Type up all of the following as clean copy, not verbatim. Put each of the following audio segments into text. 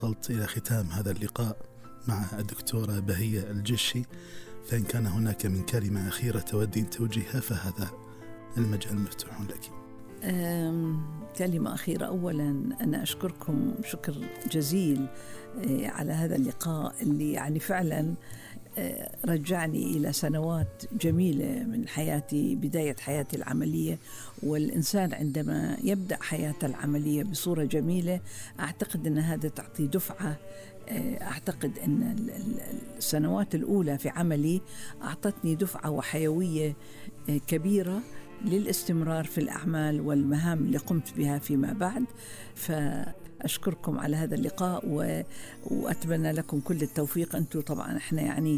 وصلت إلى ختام هذا اللقاء مع الدكتورة بهية الجشي، فإن كان هناك من كلمة أخيرة تودين توجيهها فهذا المجال مفتوح لك. كلمة أخيرة، أولا أنا أشكركم شكر جزيل على هذا اللقاء اللي يعني فعلا رجعني إلى سنوات جميلة من حياتي، بداية حياتي العملية. والإنسان عندما يبدأ حياته العملية بصورة جميلة أعتقد أن هذا تعطي دفعة. أعتقد أن السنوات الأولى في عملي أعطتني دفعة وحيوية كبيرة للاستمرار في الأعمال والمهام اللي قمت بها فيما بعد. فأشكركم على هذا اللقاء وأتمنى لكم كل التوفيق. أنتم طبعا إحنا يعني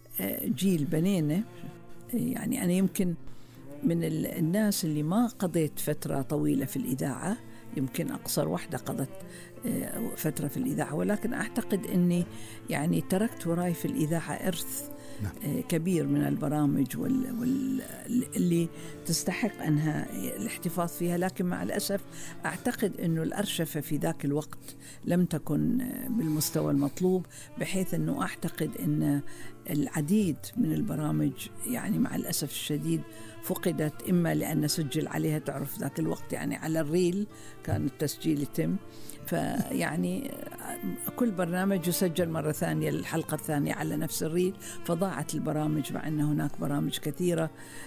جيل بنينا، يعني أنا يمكن من الناس اللي ما قضيت فترة طويلة في الإذاعة، يمكن أقصر واحدة قضت فترة في الإذاعة، ولكن أعتقد أني يعني تركت وراي في الإذاعة إرث كبير من البرامج واللي تستحق أنها الاحتفاظ فيها. لكن مع الأسف أعتقد أنه الأرشفة في ذاك الوقت لم تكن بالمستوى المطلوب، بحيث أنه أعتقد أن العديد من البرامج يعني مع الأسف الشديد فقدت، إما لأن سجل عليها، تعرف ذاك الوقت يعني على الريل كان التسجيل يتم، فيعني كل برنامج يسجل مرة ثانية الحلقة الثانية على نفس الريل، فضاعت البرامج مع أن هناك برامج كثيرة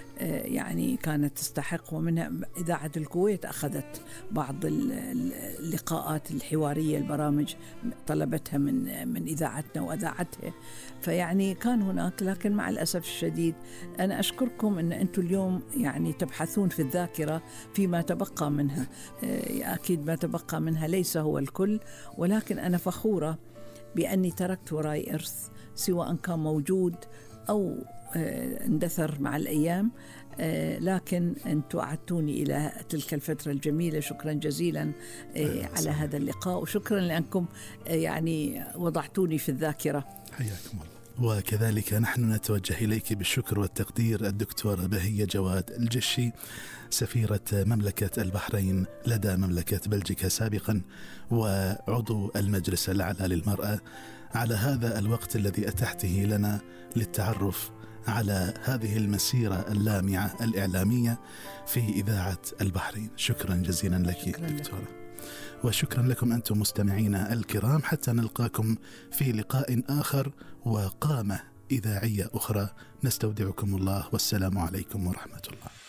يعني كانت تستحق. ومنها إذاعة الكويت أخذت بعض اللقاءات الحوارية، البرامج طلبتها من إذاعتنا وأذاعتها، فيعني كان هناك. لكن مع الأسف الشديد أنا أشكركم أن أنتم اليوم يعني تبحثون في الذاكرة فيما تبقى منها. أكيد ما تبقى منها ليس هو الكل، ولكن أنا فخورة بأني تركت وراي إرث، سواء كان موجود أو اندثر مع الأيام، لكن أنتم أعدتوني إلى تلك الفترة الجميلة. شكرا جزيلا على هذا اللقاء، وشكرا لأنكم يعني وضعتوني في الذاكرة. حياكم الله. وكذلك نحن نتوجه إليك بالشكر والتقدير الدكتورة بهية جواد الجشي، سفيرة مملكة البحرين لدى مملكة بلجيكا سابقا، وعضو المجلس الأعلى للمرأة، على هذا الوقت الذي أتحته لنا للتعرف على هذه المسيرة اللامعة الإعلامية في إذاعة البحرين. شكرا جزيلا لك دكتورة، وشكرا لكم أنتم مستمعينا الكرام، حتى نلقاكم في لقاء آخر وقامة إذاعية أخرى. نستودعكم الله، والسلام عليكم ورحمة الله.